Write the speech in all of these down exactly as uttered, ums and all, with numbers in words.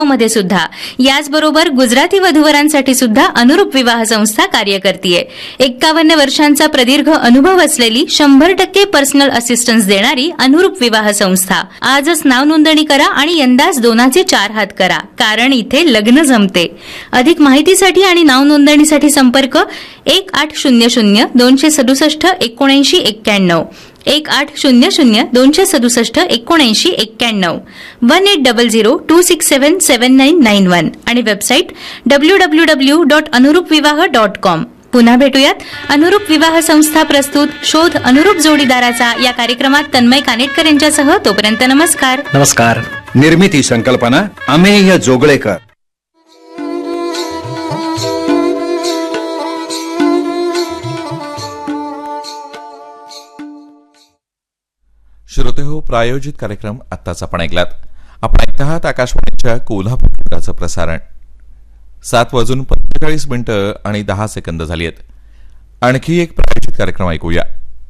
मध्ये सुद्धा. याचबरोबर गुजराती वधूवरांसाठी सुद्धा अनुरूप विवाह संस्था कार्य करते. एक्कावन्न वर्षांचा प्रदीर्घ अनुभव असलेली शंभर टक्के पर्सनल असिस्टन्स देणारी अनुरूप विवाह संस्था. आजच नाव नोंदणी करा आणि यंदाच दोनाचे चार हात करा, कारण इथे लग्न जमते. अधिक माहितीसाठी आणि नाव नोंदणीसाठी संपर्क एक आठ शून्य शून्य दोनशे सदुसष्ट एकोणऐंशी एक्क्याण्णव एक आठ शून्य शून्य दोनशे सदुसष्ट एकोणऐंशी एक्क्याण्णव one eight double zero to six seven seven nine nine one आणि website W W W dot अनुरूप विवाह डॉट कॉम. पुन्हा भेटूयात अनुरूप विवाह संस्था प्रस्तुत शोध अनुरूप जोडीदाराचा या कार्यक्रमात तन्मय कानेटकर यांच्यासह. तोपर्यंत नमस्कार. नमस्कार. निर्मिती संकल्पना अमेय जोगळेकर. श्रोते हो, प्रायोजित कार्यक्रम आत्ताच आपण ऐकलात. आपण ऐकत आहात आकाशवाणीच्या कोल्हापूर केंद्राचं प्रसारण. सात वाजून पंचेचाळीस मिनिटं आणि दहा सेकंद झाली आहेत. आणखी एक प्रायोजित कार्यक्रम ऐकूया.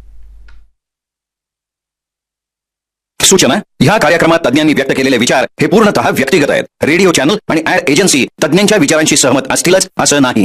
सूचना: ह्या कार्यक्रमात तज्ञांनी व्यक्त केलेले विचार हे पूर्णतः व्यक्तिगत आहेत. रेडिओ चॅनल आणि ऍड एजन्सी तज्ञांच्या विचारांशी सहमत असतीलच असं नाही.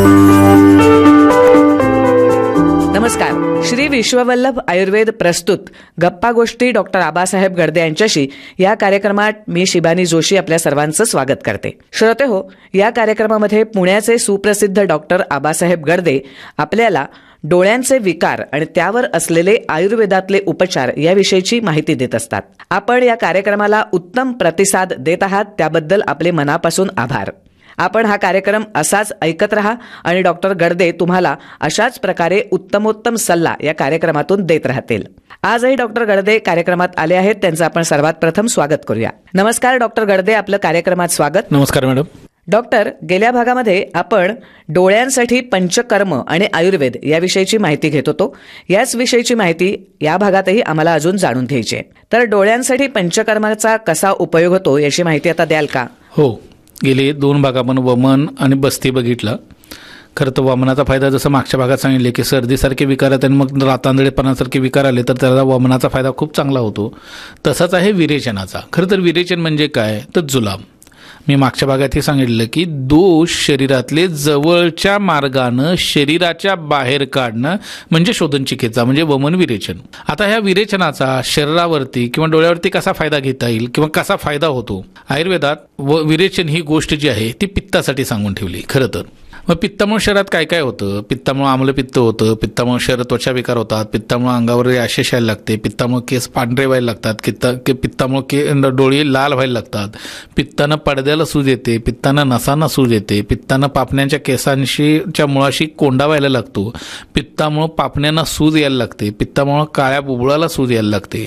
नमस्कार. श्री विश्ववल्लभ आयुर्वेद प्रस्तुत गप्पा गोष्टी डॉक्टर आबासाहेब गडदे यांच्याशी या कार्यक्रमात मी शिबानी जोशी आपल्या सर्वांचं स्वागत करते. श्रोते हो, या कार्यक्रमामध्ये पुण्याचे सुप्रसिद्ध डॉक्टर आबासाहेब गडदे आपल्याला डोळ्यांचे विकार आणि त्यावर असलेले आयुर्वेदातले उपचार याविषयीची माहिती देत असतात. आपण या कार्यक्रमाला उत्तम प्रतिसाद देत आहात, त्याबद्दल आपले मनापासून आभार. आपण हा कार्यक्रम असाच ऐकत रहा आणि डॉक्टर गडदे तुम्हाला अशाच प्रकारे उत्तमोत्तम सल्ला या कार्यक्रमातून देत राहतील. आजही डॉक्टर गडदे कार्यक्रमात आले आहेत, त्यांचं आपण सर्वात प्रथम स्वागत करूया. नमस्कार डॉक्टर गडदे, आपलं कार्यक्रमात स्वागत. नमस्कार मॅडम. डॉक्टर, गेल्या भागामध्ये आपण डोळ्यांसाठी पंचकर्म आणि आयुर्वेद याविषयीची माहिती घेत होतो. याच विषयीची माहिती या भागातही आम्हाला अजून जाणून घ्यायची आहे. तर डोळ्यांसाठी पंचकर्माचा कसा उपयोग होतो याची माहिती आता द्याल का? हो. गेले दोन भाग आपण वमन आणि बस्ती बघितलं. खरं तर वमनाचा फायदा जसं मागच्या भागात सांगितले की सर्दीसारखे विकार आहेत आणि मग रातांदळेपणासारखे विकार आले तर त्याला वमनाचा फायदा खूप चांगला होतो. तसाच आहे विरेचनाचा. खरं तर विरेचन म्हणजे काय तर जुलाब. मी मागच्या भागात हे सांगितलं की दोष शरीरातले जवळच्या मार्गानं शरीराच्या बाहेर काढणं म्हणजे शोधन चिकित्सा म्हणजे वमन विरेचन. आता ह्या विरेचनाचा शरीरावरती किंवा डोळ्यावरती कसा फायदा घेता येईल किंवा कसा फायदा होतो, आयुर्वेदात व विरेचन ही गोष्ट जी आहे ती पित्तासाठी सांगून ठेवली. खरं तर मग पित्तामुळे शरीरात काय काय होतं? पित्तामुळे आम्लपित्त होतं, पित्तामुळे शरीर त्वचा विकार होतात, पित्तामुळे अंगावर रॅशेस यायला लागते, पित्तामुळे केस पांढरे व्हायला लागतात, पित्ता पित्तामुळे के डोळे लाल व्हायला लागतात, पित्तानं पडद्याला सूज येते, पित्तानं नसांना सूज येते, पित्तानं पापण्यांच्या केसांशीच्या मुळाशी कोंडा व्हायला लागतो, पित्तामुळे पापण्यांना सूज यायला लागते, पित्तामुळे काळ्या बुबुळाला सूज यायला लागते.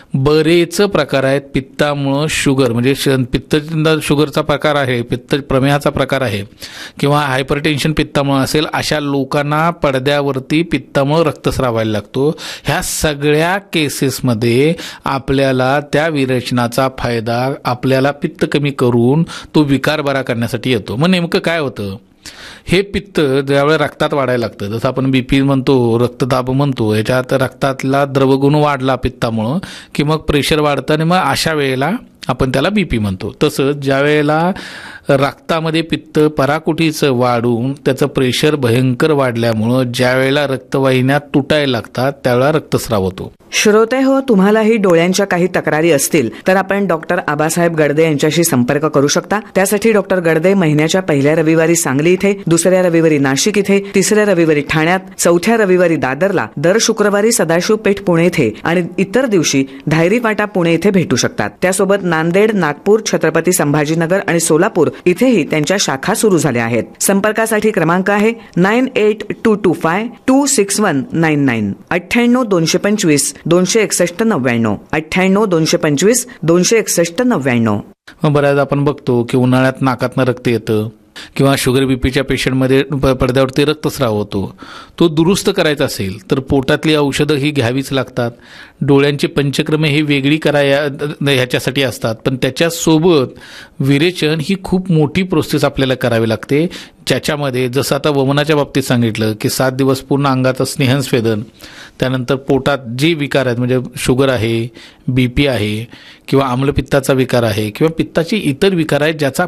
बरेच प्रकार आहेत. पित्तामुळं शुगर म्हणजे पित्त शुगरचा प्रकार आहे, पित्त प्रमेहाचा प्रकार आहे किंवा हायपर टेन्शन पित्तामुळे असेल, अशा लोकांना पडद्यावरती पित्तामुळे रक्तस्राव व्हायला लागतो. ह्या सगळ्या केसेसमध्ये आपल्याला त्या विरेचनाचा फायदा आपल्याला पित्त कमी करून तो विकार बरा करण्यासाठी येतो. मग नेमकं काय होतं? हे पित्त ज्यावेळेला रक्तात वाढायला लागतं, जसं आपण बीपी म्हणतो, रक्तदाब म्हणतो, याच्यात रक्तातला द्रवगुण वाढला पित्तामुळं की मग प्रेशर वाढतं आणि मग अशा वेळेला आपण त्याला बीपी म्हणतो. तसंच ज्या वेळेला रक्तामध्ये पित्त पराकुटीचं वाढून त्याचं प्रेशर भयंकर वाढल्यामुळं ज्या वेळेला रक्तवाहिन्या तुटायला लागतात त्यावेळेला रक्तस्राव होतो. श्रोते हो, तुम्हालाही डोळ्यांच्या काही तक्रारी असतील तर आपण डॉक्टर आबासाहेब गडदे यांच्याशी संपर्क करू शकता. त्यासाठी डॉक्टर गडदे महिन्याच्या पहिल्या रविवारी सांगली इथे, दुसऱ्या रविवारी नाशिक इथे, तिसऱ्या रविवारी ठाण्यात, चौथ्या रविवारी दादरला, दर शुक्रवारी सदाशिव पेठ पुणे इथे आणि इतर दिवशी धायरी फाटा पुणे इथे भेटू शकतात. त्यासोबत नांदेड, नागपूर, छत्रपती संभाजीनगर आणि सोलापूर इथेही त्यांच्या शाखा सुरू झाल्या आहेत. संपर्कासाठी क्रमांक आहे nine eight to to five to six one nine nine अठ्ठ्याण्णव दोनशे पंचवीस दोनशे एकसष्ट नव्याण्णव अठ्ठ्याण्णव दोनशे पंचवीस दोनशे एकसष्ट नव्याण्णव. मग बऱ्याच आपण बघतो की उन्हाळ्यात नाकातनं रक्त येतं किंवा शुगर बीपीच्या पेशंटमध्ये पडद्यावरती रक्तस्राव होतो. तो दुरुस्त करायचा असेल तर पोटातली औषधं ही घ्यावीच लागतात. डोळ्यांची पंचक्रमे ही वेगळी कराया ह्याच्यासाठी असतात, पण त्याच्यासोबत विरेचन ही खूप मोठी प्रोसेस आपल्याला करावी लागते, ज्याच्यामध्ये जसं आता वमनाच्या बाबतीत सांगितलं की सात दिवस पूर्ण अंगाचं स्नेहस्वेदन, त्यानंतर पोटात जे विकार आहेत म्हणजे शुगर आहे, बीपी आहे किंवा आम्लपित्ताचा विकार आहे किंवा पित्ताची इतर विकार आहेत ज्याचा